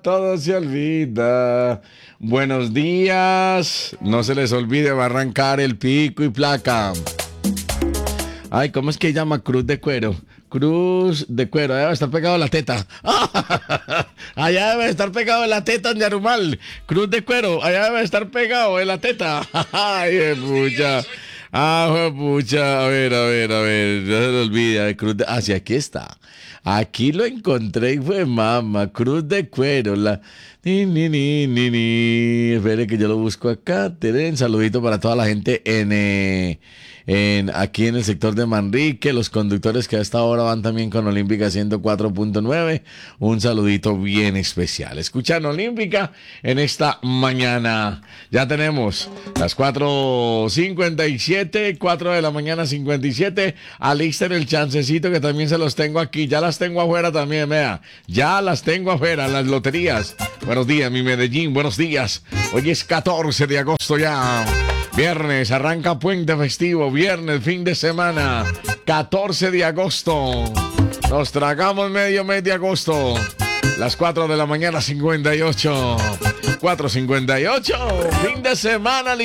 Todo se olvida. Buenos días. No se les olvide, va a arrancar el pico y placa. Ay, ¿cómo es que llama Cruz de Cuero? Cruz de Cuero, allá debe estar pegado en la teta. Allá debe estar pegado en la teta de Arumal. Cruz de Cuero, allá debe estar pegado en la teta. Ay, pucha. Ah, pucha. A ver. No se le olvide. Cruz de... Ah, sí, aquí está. Aquí lo encontré y fue mama. Cruz de Cuero. Ni. Espere que yo lo busco acá. Un saludito para toda la gente aquí en el sector de Manrique, los conductores que a esta hora van también con Olímpica 104.9, un saludito bien especial. Escuchan Olímpica en esta mañana. Ya tenemos las 4:57, 4 de la mañana 57. Alisten el chancecito que también se los tengo aquí. Ya las tengo afuera también, vea. Ya las tengo afuera, las loterías. Buenos días, mi Medellín, buenos días. Hoy es 14 de agosto ya. Viernes, arranca puente festivo, viernes, fin de semana, 14 de agosto. Nos tragamos medio mes de agosto. Las 4 de la mañana, 58. 4:58, fin de semana.